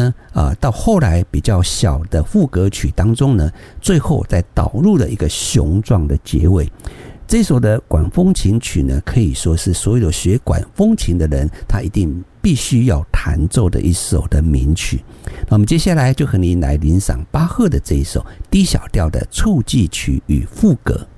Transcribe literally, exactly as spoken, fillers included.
呢，呃，到后来比较小的副歌曲当中呢，最后再导入了一个雄壮的结尾。这首的管风琴曲呢，可以说是所有学管风琴的人他一定必须要弹奏的一首的名曲。那我们接下来就和您来欣赏巴赫的这一首 D 小调的触记曲与赋格。